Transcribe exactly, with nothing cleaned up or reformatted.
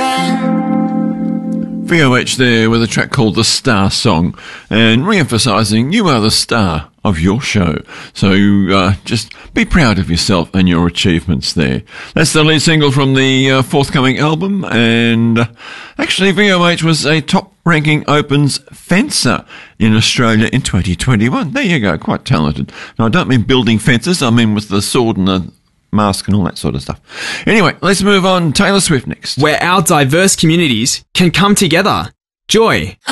friend. V O H there with a track called The Star Song, and re-emphasising you are the star of your show. So uh, just be proud of yourself and your achievements there. That's the lead single from the uh, forthcoming album, and uh, actually V O H was a top-ranking Opens fencer in Australia in twenty twenty-one. There you go, quite talented. Now I don't mean building fences, I mean with the sword and the mask and all that sort of stuff. Anyway, let's move on. Taylor Swift next. Where our diverse communities can come together. Joy.